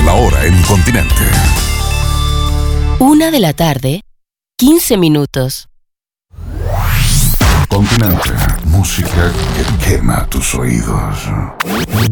la hora en Continente. 1:15 Continente, música que quema tus oídos.